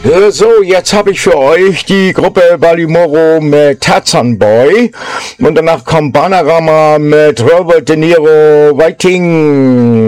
So, jetzt habe ich für euch die Gruppe Ballymoro mit Tarzan Boy und danach kommt Bananarama mit Robert De Niro Waiting.